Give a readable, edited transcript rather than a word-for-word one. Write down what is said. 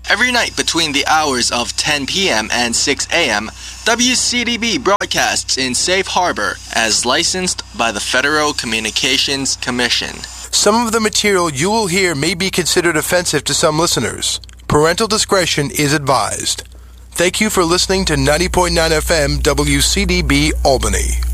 Every night between the hours of 10 p.m. and 6 a.m., WCDB broadcasts in Safe Harbor as licensed by the Federal Communications Commission. Some of the material you will hear may be considered offensive to some listeners. Parental discretion is advised. Thank you for listening to 90.9 FM WCDB Albany.